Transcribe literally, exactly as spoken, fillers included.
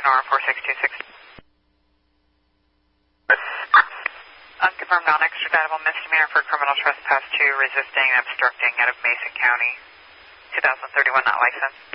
Sonora four six two six. Unconfirmed non-extraditable misdemeanor for criminal trespass two, resisting and obstructing out of Mason County. two thousand thirty-one, not licensed.